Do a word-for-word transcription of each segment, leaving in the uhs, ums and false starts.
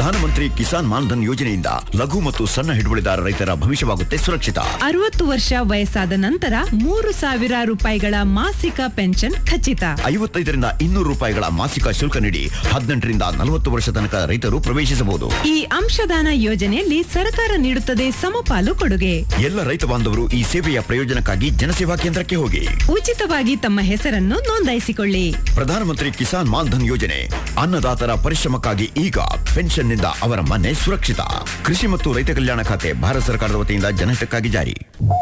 ಪ್ರಧಾನಮಂತ್ರಿ ಕಿಸಾನ್ ಮಾನ್ಧನ್ ಯೋಜನೆಯಿಂದ ಲಘು ಮತ್ತು ಸಣ್ಣ ಹಿಡುವಳಿದಾರ ರೈತರ ಭವಿಷ್ಯವಾಗುತ್ತೆ ಸುರಕ್ಷಿತ. ಅರವತ್ತು ವರ್ಷ ವಯಸ್ಸಾದ ನಂತರ ಮೂರು ಸಾವಿರ ರೂಪಾಯಿಗಳ ಮಾಸಿಕ ಪೆನ್ಷನ್ ಖಚಿತ. ಐವತ್ತೈದರಿಂದ ಇನ್ನೂರು ರೂಪಾಯಿಗಳ ಮಾಸಿಕ ಶುಲ್ಕ ನೀಡಿ ಹದಿನೆಂಟರಿಂದ ನಲವತ್ತು ವರ್ಷ ತನಕ ರೈತರು ಪ್ರವೇಶಿಸಬಹುದು. ಈ ಅಂಶದಾನ ಯೋಜನೆಯಲ್ಲಿ ಸರ್ಕಾರ ನೀಡುತ್ತದೆ ಸಮಪಾಲು ಕೊಡುಗೆ. ಎಲ್ಲ ರೈತ ಬಾಂಧವರು ಈ ಸೇವೆಯ ಪ್ರಯೋಜನಕ್ಕಾಗಿ ಜನಸೇವಾ ಕೇಂದ್ರಕ್ಕೆ ಹೋಗಿ ಉಚಿತವಾಗಿ ತಮ್ಮ ಹೆಸರನ್ನು ನೋಂದಾಯಿಸಿಕೊಳ್ಳಿ. ಪ್ರಧಾನಮಂತ್ರಿ ಕಿಸಾನ್ ಮಾನ್ಧನ್ ಯೋಜನೆ ಅನ್ನದಾತರ ಪರಿಶ್ರಮಕ್ಕಾಗಿ ಈಗ ಪೆನ್ಷನ್ನಿಂದ ಅವರ ಮನೆ ಸುರಕ್ಷಿತ. ಕೃಷಿ ಮತ್ತು ರೈತ ಕಲ್ಯಾಣ ಖಾತೆ ಭಾರತ ಸರ್ಕಾರದ ವತಿಯಿಂದ ಜನಹಿತಕ್ಕಾಗಿ ಜಾರಿ.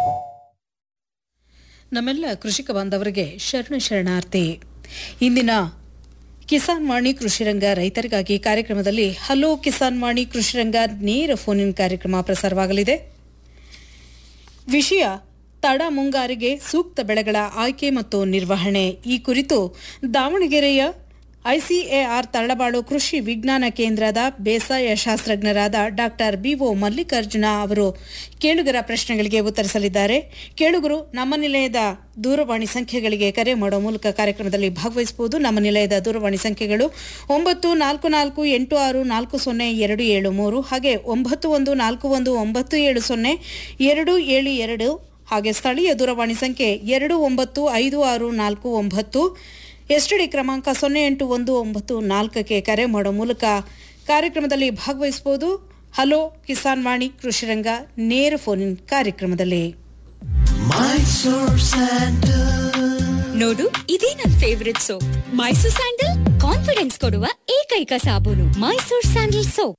ನಮ್ಮೆಲ್ಲ ಕೃಷಿಕ ಬಾಂಧವರಿಗೆ ಶರಣ ಶರಣಾರ್ಥಿ. ಇಂದಿನ ಕಿಸಾನ್ ವಾಣಿ ಕೃಷಿರಂಗ ರೈತರಿಗಾಗಿ ಕಾರ್ಯಕ್ರಮದಲ್ಲಿ ಹಲೋ ಕಿಸಾನ್ ವಾಣಿ ಕೃಷಿರಂಗ ನೇರ ಫೋನ್ ಇನ್ ಕಾರ್ಯಕ್ರಮ ಪ್ರಸಾರವಾಗಲಿದೆ. ವಿಷಯ ತಡ ಮುಂಗಾರಿಗೆ ಸೂಕ್ತ ಬೆಳೆಗಳ ಆಯ್ಕೆ ಮತ್ತು ನಿರ್ವಹಣೆ. ಈ ಕುರಿತು ದಾವಣಗೆರೆಯ ಐಸಿಎಆರ್ ತರಳಬಾಳು ಕೃಷಿ ವಿಜ್ಞಾನ ಕೇಂದ್ರದ ಬೇಸಾಯ ಶಾಸ್ತ್ರಜ್ಞರಾದ ಡಾಕ್ಟರ್ ಬಿಒ ಮಲ್ಲಿಕಾರ್ಜುನ ಅವರು ಕೇಳುಗರ ಪ್ರಶ್ನೆಗಳಿಗೆ ಉತ್ತರಿಸಲಿದ್ದಾರೆ. ಕೇಳುಗರು ನಮ್ಮ ನಿಲಯದ ದೂರವಾಣಿ ಸಂಖ್ಯೆಗಳಿಗೆ ಕರೆ ಮಾಡುವ ಮೂಲಕ ಕಾರ್ಯಕ್ರಮದಲ್ಲಿ ಭಾಗವಹಿಸಬಹುದು. ನಮ್ಮ ನಿಲಯದ ದೂರವಾಣಿ ಸಂಖ್ಯೆಗಳು ಒಂಬತ್ತು ನಾಲ್ಕು ನಾಲ್ಕು ಎಂಟು ಆರು ನಾಲ್ಕು ಸೊನ್ನೆ ಎರಡು ಏಳು ಮೂರು, ಹಾಗೆ ಒಂಬತ್ತು ಒಂದು ನಾಲ್ಕು ಒಂದು ಒಂಬತ್ತು ಏಳು ಸೊನ್ನೆ ಎರಡು ಏಳು ಎರಡು, ಹಾಗೆ ಸ್ಥಳೀಯ ದೂರವಾಣಿ ಸಂಖ್ಯೆ ಎರಡು ಒಂಬತ್ತು ಐದು ಆರು ನಾಲ್ಕು ಒಂಬತ್ತು, ಎಸ್ಟಿಡಿ ಕ್ರಮಾಂಕ ಸೊನ್ನೆ ಎಂಟು ಒಂದು ಒಂಬತ್ತು ನಾಲ್ಕಕ್ಕೆ ಕರೆ ಮಾಡೋ ಮೂಲಕ ಕಾರ್ಯಕ್ರಮದಲ್ಲಿ ಭಾಗವಹಿಸಬಹುದು. ಹಲೋ ಕಿಸಾನ್ ವಾಣಿ ಕೃಷಿರಂಗ ನೇರ ಫೋನ್ ಇನ್ ಕಾರ್ಯಕ್ರಮದಲ್ಲಿ. ನೋಡು, ಇದೇ ನನ್ favourite soap. Mysore sandal confidence ಕೊಡುವ ಏಕೈಕ ಸಾಬೂನು ಮೈಸೂರ್ ಸ್ಯಾಂಡಲ್ ಸೋಪ್.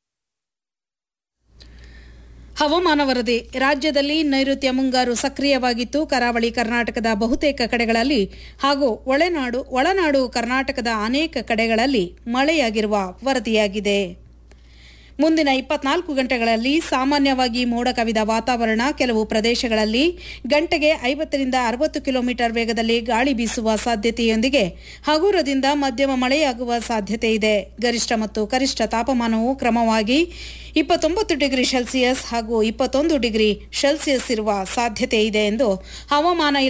ಹವಾಮಾನ ವರದಿ. ರಾಜ್ಯದಲ್ಲಿ ನೈಋತ್ಯ ಮುಂಗಾರು ಸಕ್ರಿಯವಾಗಿತ್ತು. ಕರಾವಳಿ ಕರ್ನಾಟಕದ ಬಹುತೇಕ ಕಡೆಗಳಲ್ಲಿ ಹಾಗೂ ಒಳನಾಡು ಒಳನಾಡು ಕರ್ನಾಟಕದ ಅನೇಕ ಕಡೆಗಳಲ್ಲಿ ಮಳೆಯಾಗಿರುವ ವರದಿಯಾಗಿದೆ. ಮುಂದಿನ ಇಪ್ಪತ್ನಾಲ್ಕು ಗಂಟೆಗಳಲ್ಲಿ ಸಾಮಾನ್ಯವಾಗಿ ಮೋಡ ಕವಿದ ವಾತಾವರಣ. ಕೆಲವು ಪ್ರದೇಶಗಳಲ್ಲಿ ಗಂಟೆಗೆ ಐವತ್ತರಿಂದ ಅರವತ್ತು ಕಿಲೋಮೀಟರ್ ವೇಗದಲ್ಲಿ ಗಾಳಿ ಬೀಸುವ ಸಾಧ್ಯತೆಯೊಂದಿಗೆ ಹಗುರದಿಂದ ಮಧ್ಯಮ ಮಳೆಯಾಗುವ ಸಾಧ್ಯತೆ ಇದೆ. ಗರಿಷ್ಠ ಮತ್ತು ಕನಿಷ್ಠ ತಾಪಮಾನವು ಕ್ರಮವಾಗಿ ಇಪ್ಪತ್ತೊಂಬತ್ತು ಡಿಗ್ರಿ ಸೆಲ್ಸಿಯಸ್ ಹಾಗೂ ಇಪ್ಪತ್ತೊಂದು ಡಿಗ್ರಿ ಸೆಲ್ಸಿಯಸ್ ಇರುವ ಸಾಧ್ಯತೆ ಇದೆ ಎಂದು ಹವಾಮಾನ